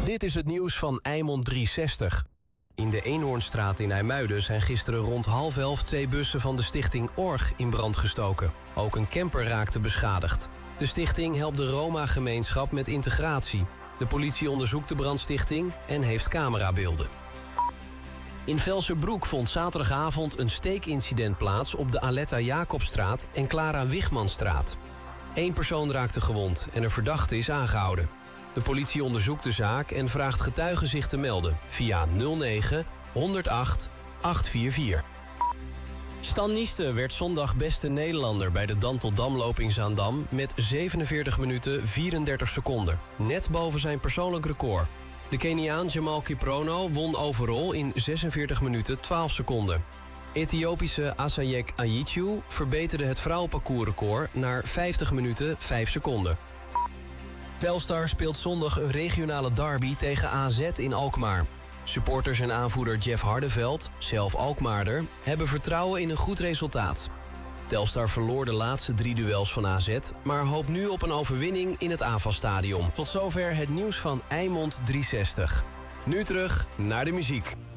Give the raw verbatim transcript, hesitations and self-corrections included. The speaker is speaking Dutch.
Dit is het nieuws van Eimond driehonderdzestig. In de Eenhoornstraat in IJmuiden zijn gisteren rond half elf twee bussen van de stichting Org in brand gestoken. Ook een camper raakte beschadigd. De stichting helpt de Roma-gemeenschap met integratie. De politie onderzoekt de brandstichting en heeft camerabeelden. In Velserbroek vond zaterdagavond een steekincident plaats op de Aletta Jacobstraat en Clara Wichmanstraat. Eén persoon raakte gewond en een verdachte is aangehouden. De politie onderzoekt de zaak en vraagt getuigen zich te melden via nul negen honderd acht achthonderdvierentveertig. Stan Nieste werd zondag beste Nederlander bij de Dan tot Damloop in Zaandam met zevenenveertig minuten vierendertig seconden. Net boven zijn persoonlijk record. De Keniaan Jamal Kiprono won overall in zesenveertig minuten twaalf seconden. Ethiopische Asayek Ayichu verbeterde het vrouwenparcoursrecord naar vijftig minuten vijf seconden. Telstar speelt zondag een regionale derby tegen A Z in Alkmaar. Supporters en aanvoerder Jeff Hardeveld, zelf Alkmaarder, hebben vertrouwen in een goed resultaat. Telstar verloor de laatste drie duels van A Z, maar hoopt nu op een overwinning in het A F A-stadion. Tot zover het nieuws van Eimond driehonderdzestig. Nu terug naar de muziek.